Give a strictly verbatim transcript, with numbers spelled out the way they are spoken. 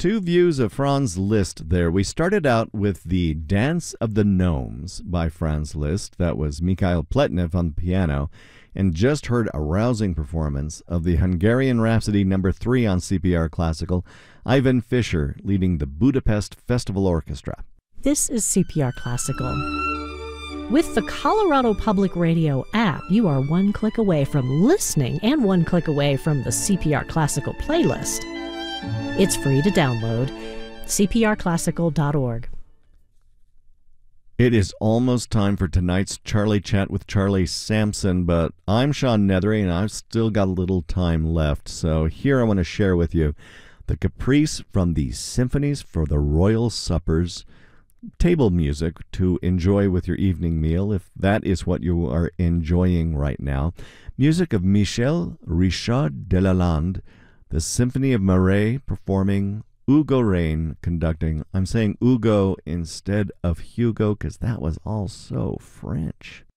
Two views of Franz Liszt there. We started out with the Dance of the Gnomes by Franz Liszt. That was Mikhail Pletnev on the piano. And just heard a rousing performance of the Hungarian Rhapsody number three on C P R Classical, Ivan Fischer leading the Budapest Festival Orchestra. This is C P R Classical. With the Colorado Public Radio app, you are one click away from listening and one click away from the C P R Classical playlist. It's free to download. C P R classical dot org. It is almost time for tonight's Charlie Chat with Charlie Sampson, but I'm Sean Nethery, and I've still got a little time left. So here I want to share with you the Caprice from the Symphonies for the Royal Suppers, table music to enjoy with your evening meal, if that is what you are enjoying right now. Music of Michel Richard Delalande, the Symphony of Marais performing, Hugo Rain conducting. I'm saying Hugo instead of Hugo because that was all so French.